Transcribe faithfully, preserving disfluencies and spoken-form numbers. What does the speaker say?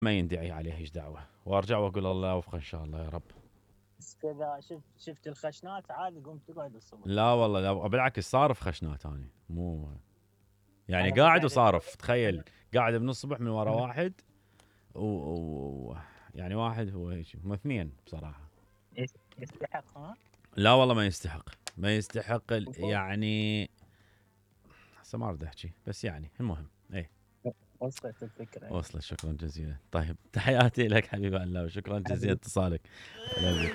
ما يندعي عليه ايش دعوه، وارجع واقول الله يوفقه ان شاء الله يا رب. بس كذا شفت شفت الخشنات عادي قوم تقعد الصبح. لا والله لا، بالعكس صارف خشنات انا مو يعني انا قاعد قاعد وصارف. تخيل قاعد من الصبح من ورا واحد و... و... يعني واحد هو هيك، هم اثنين بصراحه. يستحق ها. لا والله ما يستحق، ما يستحق ال- يعني هسه ما اريد احكي، بس يعني المهم ايه. وصلت الفكره يعني. وصلت، شكرا جزيلا. طيب تحياتي لك حبيب الله، وشكرا جزيلا اتصالك.